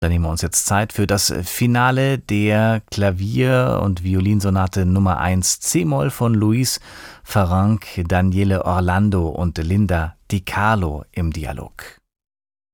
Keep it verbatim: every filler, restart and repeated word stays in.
Dann nehmen wir uns jetzt Zeit für das Finale der Klavier- und Violinsonate Nummer eins C-Moll von Luis Farrenc, Daniele Orlando und Linda Di Carlo im Dialog.